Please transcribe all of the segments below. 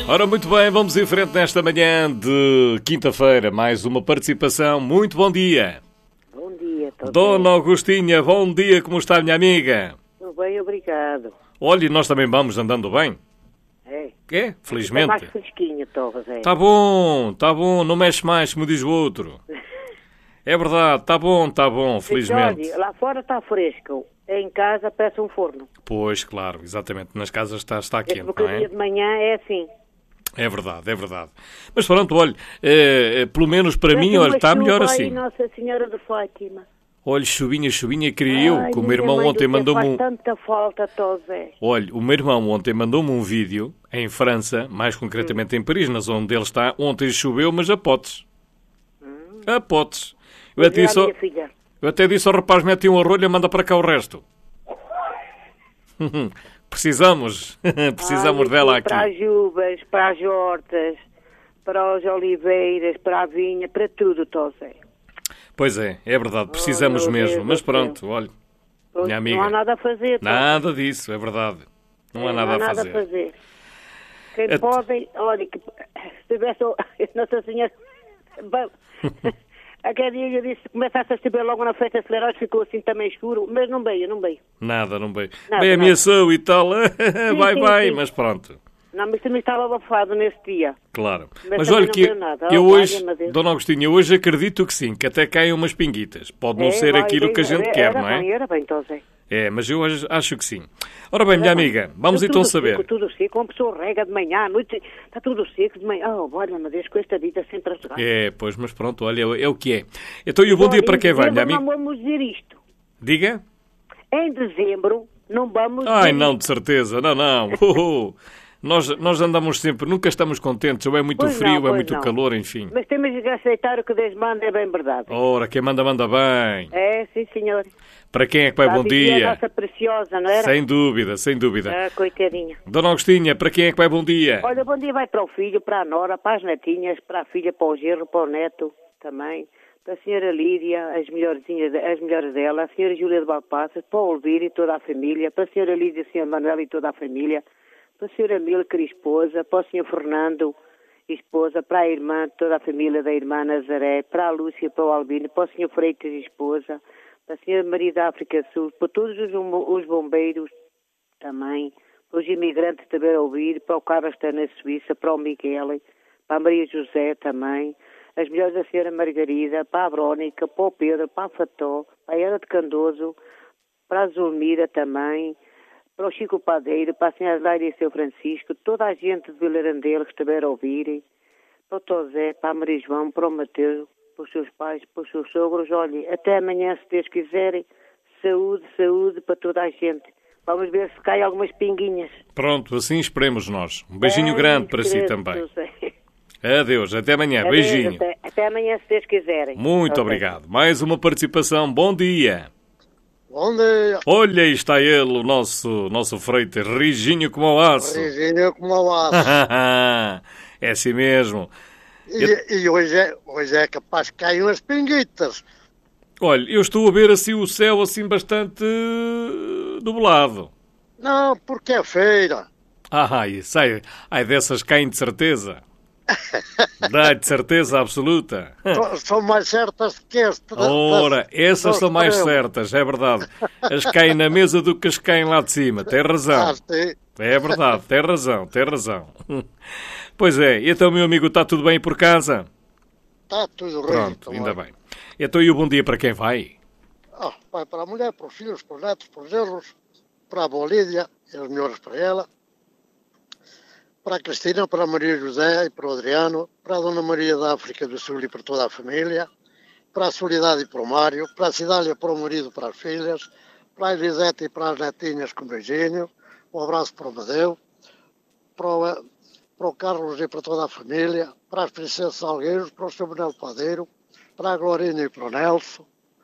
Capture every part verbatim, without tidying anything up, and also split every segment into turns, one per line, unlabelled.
Ora, muito bem, vamos em frente nesta manhã de quinta-feira. Mais uma participação. Muito bom dia.
Bom dia.
Dona Augustinha, bom dia. Como está, minha amiga?
Tudo bem, obrigado.
Olha, nós também vamos andando bem.
É.
É, felizmente.
Está mais fresquinho, Torres, é.
Tá bom, tá bom. Não mexe mais, como diz o outro. É verdade, tá bom, tá bom, felizmente.
Olha, lá fora está fresco. Em casa parece um forno.
Pois, claro, exatamente. Nas casas está, está
Este
quente, não
bocadinho
é?
de manhã é assim.
É verdade, é verdade. Mas pronto, olha, é, é, pelo menos para mim, olha, está melhor assim.
Aí, Nossa Senhora de Fátima.
Olha, chuvinha, chuvinha, queria eu,
Ai,
que o meu irmão
mãe do
ontem
céu,
mandou-me um...
faz tanta falta, Tosé.
Olha, o meu irmão ontem mandou-me um vídeo em França, mais concretamente em Paris, na zona onde ele está. Ontem choveu, mas a potes.
Hum.
A potes. Eu até, disse ao... eu até disse ao rapaz, mete um arrolho e manda para cá o resto. Precisamos, precisamos
Ai,
dela aqui.
Para as uvas, para as hortas, para as oliveiras, para a vinha, para tudo, Tosé.
Pois é, é verdade, precisamos
oh,
mesmo.
Deus
Mas pronto,
Deus.
olha,
Pois,
minha amiga.
Não há nada a fazer. Tosé.
Nada disso, é verdade. Não há
É,
nada,
não há
a,
nada
fazer.
a fazer. Quem
É...
pode, olha, que se tivesse Nossa Senhora... Aquele dia eu disse, começasse a chover logo na festa acelerada, ficou assim também escuro, mas não veio, não veio.
Nada, não veio.
Nada,
Bem,
nada.
ameaçou e tal, vai,
sim,
vai,
sim.
mas pronto.
Não, mas também estava abafado nesse dia.
Claro.
Mas,
Mas
também
olha
não
que
veio nada.
eu
Oh,
hoje,
valha-me Deus.
Dona Agostinha, eu hoje acredito que sim, que até caem umas pinguitas. Pode não
É,
ser
vai,
aquilo
vai,
que a gente
era,
quer,
era
não é?
Bem, era bem, Tosé.
É, mas eu hoje acho que sim. Ora bem, minha amiga, vamos então
tudo
saber.
Seco, tudo seco, uma pessoa rega de manhã, à noite, está tudo seco de manhã. Oh, olha-me Deus, com esta vida sempre a jogar.
É, pois, mas pronto, olha, é o que é. Então, e o bom dia para quem vai, minha amiga?
Não vamos dizer isto.
Diga?
Em dezembro, não vamos dizer
Ai, não,
isto.
de certeza, não, não. Oh, oh. Nós, nós andamos sempre, nunca estamos contentes, ou é muito
Pois
frio,
não,
ou é
pois
muito
não.
calor, enfim.
Mas temos que aceitar o que Deus manda, é bem verdade.
Ora, quem manda, manda bem.
É, sim, senhor.
Para quem é que vai
Está
bom
a viver
dia?
a nossa preciosa, não era?
Sem dúvida, sem dúvida.
Ah, coitadinha.
Dona Agostinha, para quem é que vai bom dia?
Olha, bom dia vai para o filho, para a nora, para as netinhas, para a filha, para o genro, para o neto também, para a senhora Lídia, as melhorzinhas, as melhores dela, a senhora Júlia de Balpassas, para o Elvira e toda a família, para a senhora Lídia, a senhora Manuela e toda a família, para a senhora Milker, esposa, para o senhor Fernando, esposa, para a irmã, toda a família da irmã Nazaré, para a Lúcia, para o Albino, para o senhor Freitas, esposa, para a senhora Maria da África Sul, para todos os, os bombeiros também, para os imigrantes também a ouvir, para o Carlos que está na Suíça, para o Miguel, para a Maria José também, as melhores da senhora Margarida, para a Verónica, para o Pedro, para a Fató, para a Era de Candoso, para a Zulmira também, para o Chico Padeiro, para a senhora Lária e seu Francisco, toda a gente de Vilarandelo que estiver a ouvir, para o Tosé, para a Maria João, para o Mateus, para os seus pais, para os seus sogros. Olhem, até amanhã, se Deus quiser, saúde, saúde para toda a gente. Vamos ver se cai algumas pinguinhas.
Pronto, assim esperemos nós. Um beijinho
É,
grande para si
credo,
também.
Tosé.
Adeus, até amanhã.
Adeus,
Beijinho.
Até, até amanhã, se Deus quiserem.
Muito
Ok.
obrigado. Mais uma participação. Bom dia.
Bom dia,
Olha, aí está ele, o nosso, nosso Freitas, rijinho como o aço.
Regina como o aço.
É assim mesmo.
E, e hoje, é, hoje é capaz que caem umas pinguitas.
Olha, eu estou a ver assim o céu assim bastante eh, nublado.
Não, porque é feira.
Ah, isso, ai, ai, dessas caem de certeza. Dá de certeza absoluta.
São- São mais certas que este. da-
Ora,
das-
essas
do
são mais
Supremo.
certas, é verdade. As caem na mesa do que as caem lá de cima. Tem razão.
Ah, sim.
É verdade, tem razão, tem razão. Pois é, e então, meu amigo, está tudo bem por casa?
Está tudo
Pronto,
rico.
ainda bem. Então, e o bom dia para quem vai?
Ah, vai para a mulher, para os filhos, para os netos, para os genros, para a Bolívia, e os melhores para ela, para a Cristina, para a Maria José e para o Adriano, para a Dona Maria da África do Sul e para toda a família, para a Solidade e para o Mário, para a Cidália, para o marido, para as filhas, para a Elisete e para as netinhas com beijinho, um abraço para o Madeu, para o, para o Carlos e para toda a família, para as Princesas Salgueiros, para o seu Benel Padeiro, para a Glorinha e para o Nelson,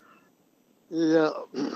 e eh,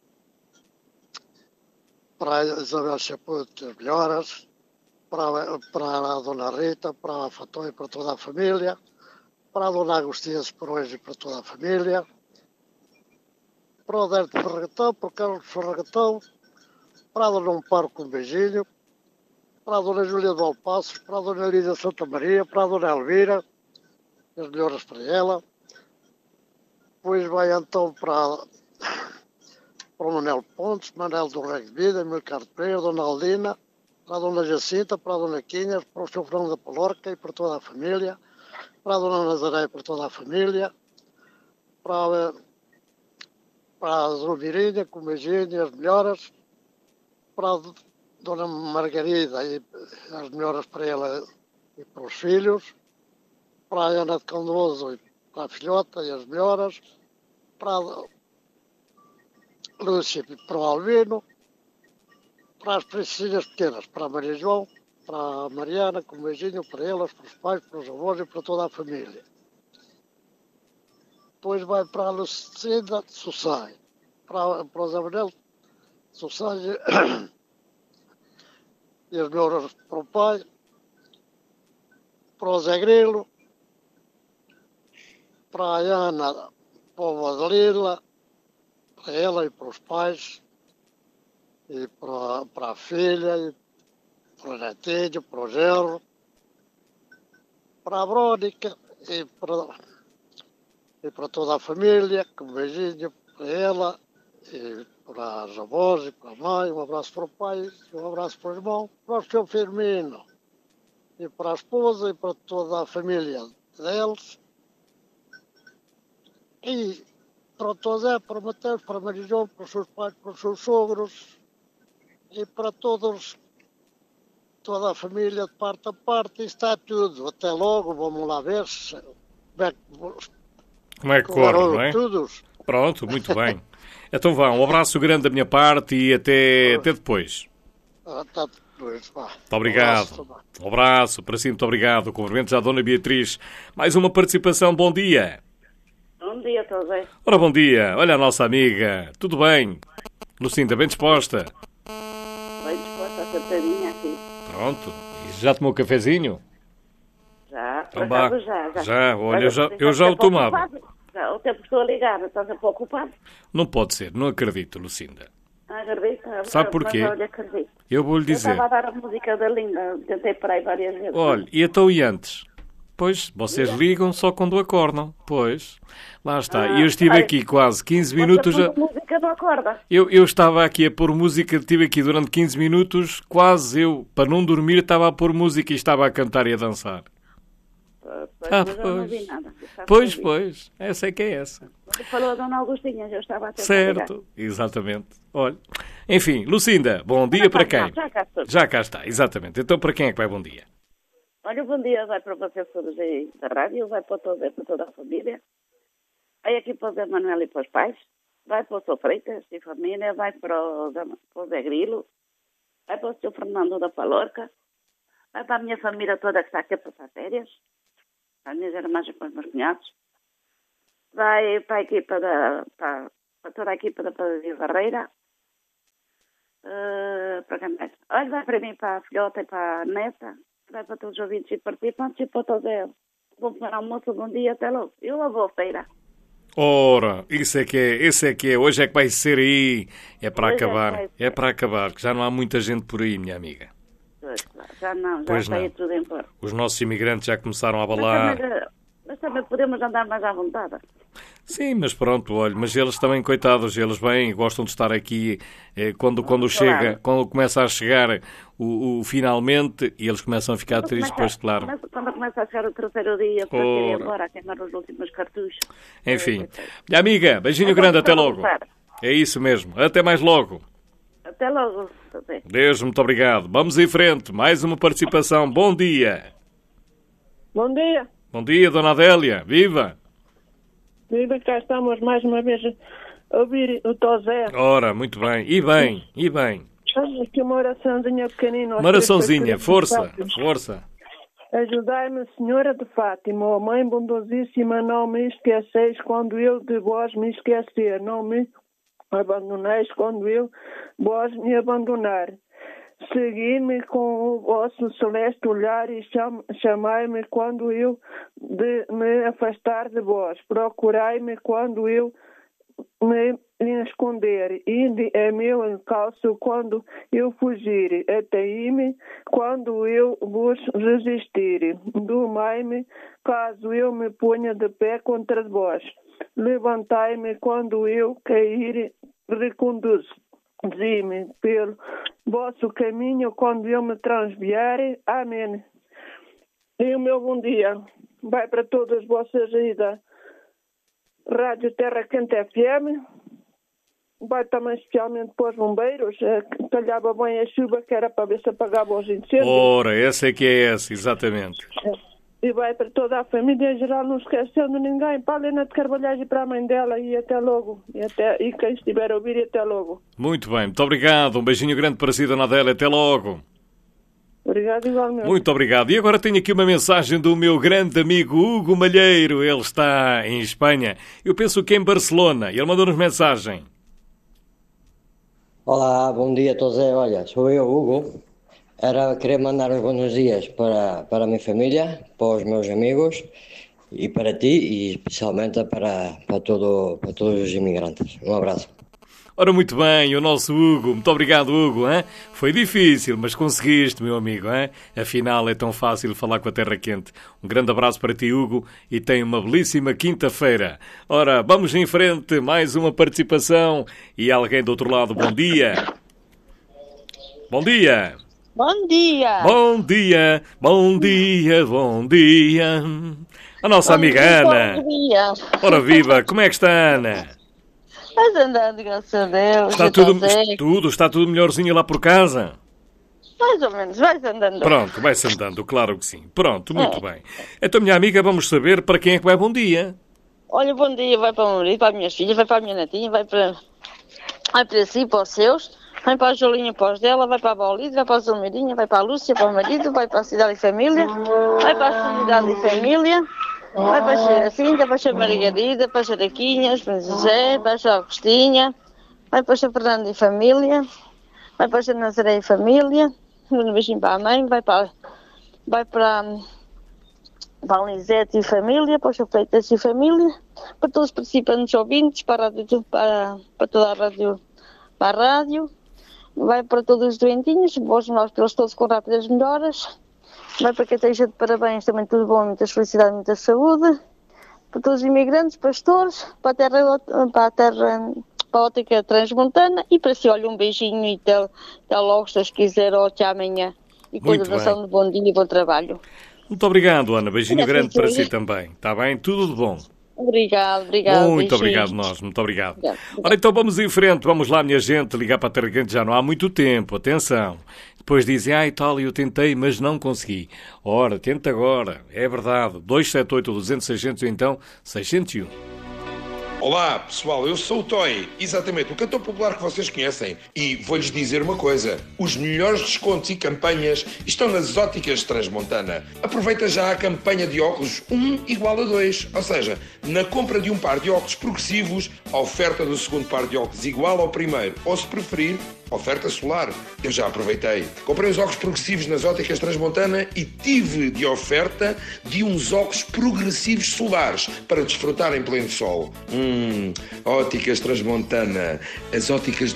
para a Isabel Chaputo, as melhoras, para, a- para a Dona Rita, para a Fató e para toda a família, para a Dona Agostinha Esperões e para toda a família, para o Alberto Ferragatão, para o Carlos Ferragatão, para a Dona Amparo com um beijinho, para a Dona Júlia de Valpassos, para a Dona Lídia Santa Maria, para a Dona Elvira, as melhoras para ela. Depois vai então para, para o Manel Pontes, Manel do Rego de Vida, Milcar de Pereira, Dona Aldina, para a Dona Jacinta, para a Dona Quinhas, para o seu Fernando da Palorca e para toda a família, para a Dona Nazaré e para toda a família, para, para a Zulmirinha, com o beijinho, as melhoras, para a Dona Margarida e as melhoras para ela e para os filhos, para a Ana de Candoso e para a filhota e as melhoras, para a Lúcia e para o Albino, para as princesinhas pequenas, para a Maria João, para a Mariana, com um beijinho para elas, para os pais, para os avós e para toda a família. Depois vai para a Lucinda de Sossai, para, para o Zé Manuel de Sossai e as melhoras para o pai, para o Zé Grilo, para a Ana, para o Adelila, para ela e para os pais, e para, para a filha, e para o netinho, para o genro, para a Brónica e para, e para toda a família, com um beijinho para ela, e para as avós e para a mãe, um abraço para o pai, um abraço para o irmão, para o seu Firmino, e para a esposa e para toda a família deles, e para o Tosé, para o Mateus, para a Maria João, para os seus pais, para os seus sogros, e para todos, toda a família de parte a parte, e está tudo. Até logo, vamos lá ver se,
como é que corre, não é?
Todos.
Pronto, muito bem. Então vá, um abraço grande da minha parte e até, até depois.
Até depois, vá.
Muito obrigado. Um abraço para si, muito obrigado. Cumprimentos à Dona Beatriz. Mais uma participação, bom dia.
Bom dia, Tosé.
Ora, bom dia. Olha a nossa amiga. Tudo bem? Lucinda, bem disposta?
Bem disposta, sentadinha aqui.
Pronto. E já tomou um cafezinho?
Já, por
Então,
acaso já, já.
Já, olha, eu já,
Mas
eu já o
sempre
tomava.
ocupado. Já, o tempo estou a ligar, estás um pouco ocupado.
Não pode ser, não acredito, Lucinda.
Ah, acredito.
Sabe porquê?
Mas olha, acredito.
Eu vou-lhe
Eu
dizer.
estava a dar a música da Linda, tentei para aí várias vezes.
Olha, e então e antes? Pois, vocês ligam só quando acordam. Pois, lá está.
Ah,
E eu estive
olha,
aqui quase quinze
Você
minutos.
pôs
Já...
a música não acorda.
Eu, eu estava aqui a pôr música, estive aqui durante quinze minutos, quase eu, para não dormir, estava a pôr música e estava a cantar e a dançar.
Pois,
Ah,
mas eu não vi
pois.
nada. Você sabe
Pois,
que eu vi.
pois, essa é que é essa.
Você falou a Dona Augustinha, eu estava a tentar
Certo,
ligar.
exatamente. Olha, enfim, Lucinda, bom dia para quem?
Já cá estou.
Já cá está, exatamente. Então para quem é que vai bom dia?
Olha, o bom dia vai para vocês todos aí da rádio, vai para, todo, para toda a família, vai aqui para o Zé Manuel e para os pais, vai para o Sr. Freitas e família, vai para o, Zé, para o Zé Grilo, vai para o senhor Fernando da Palorca, vai para a minha família toda que está aqui a passar férias, para as minhas irmãs e para os meus cunhados, vai para a equipa da, para, para toda a equipa da Padaria Barreira, uh, para quem mais? Olha, vai para mim, para a filhota e para a neta, vai para todos os ouvintes e participantes e para todos eles. Bom comer almoço, bom dia, até logo. Eu a boa feira.
Ora, isso é que é, esse é que é. Hoje é que vai ser aí. É para
Hoje é que
acabar.
vai
É para acabar, que já não há muita gente por aí, minha amiga.
Pois, claro, já não, já
Pois
está
não.
aí tudo embora.
Os nossos imigrantes já começaram a
Mas
abalar.
também, eh, mas também podemos andar mais à vontade.
Sim, mas pronto, olha, mas eles também, coitados, eles vêm e gostam de estar aqui eh, quando, quando chega, quando começa a chegar o, o finalmente, e eles começam a ficar
Quando
tristes,
começa-
pois claro.
começa- Quando começa a chegar o terceiro dia, para ir
Ora.
embora, a queimar os últimos cartuchos.
Enfim, minha amiga, beijinho
Então,
grande, até
vamos
logo.
começar.
É isso mesmo, até mais logo.
Até logo. José.
Deus, muito obrigado. Vamos em frente, mais uma participação. Bom dia.
Bom dia,
Bom dia, Dona Adélia. Viva!
viva, cá estamos mais uma vez a ouvir o Tosé.
Ora, muito bem. E bem, e bem.
Faz aqui uma oraçãozinha pequenina.
Uma oraçãozinha, força, força.
Ajudai-me, Senhora de Fátima, ó Mãe bondosíssima, não me esqueceis quando eu de vós me esquecer, não me abandoneis quando eu vós me abandonar. Segui-me com o vosso celeste olhar e cham- chamai-me quando eu de me afastar de vós. Procurai-me quando eu me esconder, inde é meu encalço quando eu fugir, até-me quando eu vos resistir, domai-me caso eu me ponha de pé contra vós, levantai-me quando eu cair, reconduzi-me pelo vosso caminho quando eu me transviar. Amém. E o meu bom dia vai para todas vocês aí da Rádio Terra Quente F M, vai também especialmente para os bombeiros, calhava bem a chuva que era para ver se apagava os incêndios.
Ora, essa é que é essa, exatamente.
E vai para toda a família em geral, não esquecendo ninguém, para a Helena de Carvalhais e para a mãe dela, e até logo. E, até, e quem estiver a ouvir, e até logo.
Muito bem, muito obrigado. Um beijinho grande para si, Dona Adélia. Até logo.
Obrigado, igualmente.
Muito obrigado. E agora tenho aqui uma mensagem do meu grande amigo Hugo Malheiro. Ele está em Espanha. Eu penso que é em Barcelona. Ele mandou-nos mensagem.
Olá, bom dia a todos. Olha, sou eu, Hugo. Era querer mandar uns bons dias para, para a minha família, para os meus amigos e para ti e especialmente para, para, todo, para todos os imigrantes. Um abraço.
Ora, muito bem, o nosso Hugo. Muito obrigado, Hugo. Hein? Foi difícil, mas conseguiste, meu amigo. Hein? Afinal, é tão fácil falar com a terra quente. Um grande abraço para ti, Hugo, e tenha uma belíssima quinta-feira. Ora, vamos em frente. Mais uma participação. E alguém do outro lado, bom dia. Bom dia.
Bom dia.
Bom dia, bom dia, bom dia. A nossa
bom
amiga
dia,
Ana.
Bom dia.
Ora viva, como é que está, Ana?
Vais andando, graças a Deus.
Está tudo, tudo, está tudo melhorzinho lá por casa?
Mais ou menos, vais andando.
Pronto, vai-se andando, claro que sim. Pronto, muito é. bem. Então, minha amiga, vamos saber para quem é que vai bom dia.
Olha, bom dia, vai para o meu marido, para as minhas filhas, vai para a minha netinha, vai para, vai para si, para os seus, vai para a Jolinha, para os dela, vai para a Baulide, vai para a Zalmeirinha, vai para a Lúcia, para o marido, vai para a Cidade e Família, vai para a Cidade e Família, vai para a Xeracinda, para a Margarida, para a Jaraquinhas, para a José, para a Agostinha, vai para a Fernando e Família, vai para a Nazaré e Família, um beijinho para a mãe, vai para, vai para, para a Lisete e Família, para os Freitas e Família, para todos os participantes ouvintes, para, a rádio, para, para toda a rádio, para a rádio, vai para todos os doentinhos, bons nós pelos todos com rápidas melhoras. Vai para quem esteja de parabéns, também tudo bom, muitas felicidades, muita saúde. Para todos os imigrantes, pastores, para a terra, para a terra, para a ótica transmontana e para si, olha, um beijinho e até, até logo, se quiser, ou até amanhã. E continuação de bom dia e bom trabalho.
Muito obrigado, Ana. Beijinho Muito grande para si também. Está bem? Tudo de bom.
Obrigado, obrigado.
Muito obrigado nós, muito obrigado. obrigado. Ora, então vamos em frente, vamos lá, minha gente, ligar para a Terra Quente já não há muito tempo, atenção. Depois dizem, ah, e tal, eu tentei, mas não consegui. Ora, tenta agora, é verdade. dois sete oito, duzentos, seiscentos, então, seiscentos e um.
Olá, pessoal, eu sou o Toy, exatamente, o cantor popular que vocês conhecem. E vou-lhes dizer uma coisa, os melhores descontos e campanhas estão nas Óticas Transmontana. Aproveita já a campanha de óculos um igual a dois, ou seja, na compra de um par de óculos progressivos, a oferta do segundo par de óculos igual ao primeiro, ou se preferir, oferta solar. Eu já aproveitei. Comprei os óculos progressivos nas Óticas Transmontana e tive de oferta de uns óculos progressivos solares para desfrutar em pleno sol. Hum, Óticas Transmontana. As óticas do